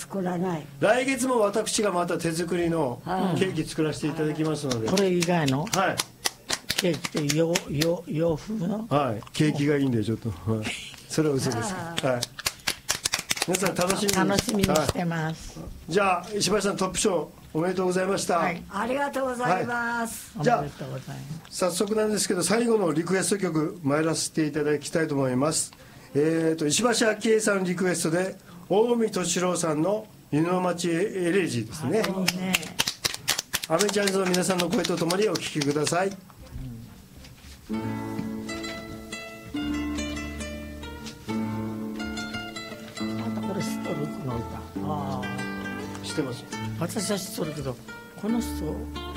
作らない。 来月も私がまた手作りのケーキ作らせていただきますので、 これ以外のはい、 ケーキって洋風の、 はい、ケーキがいいんでちょっと、はい、それは嘘です。はい、皆さん楽しみにしてます。 じゃあ石橋さん、トップ賞おめでとうございました。 はい、ありがとうございます。 じゃあ早速なんですけど、最後のリクエスト曲参らせていただきたいと思います。石橋昭恵さんリクエストで近江敏郎さんの「湯の町エレジー」ですね。アメチャンズの皆さんの声とともにお聴きください。 またこれ知っとるこの歌。 知ってます。 私は知っとるけど、この人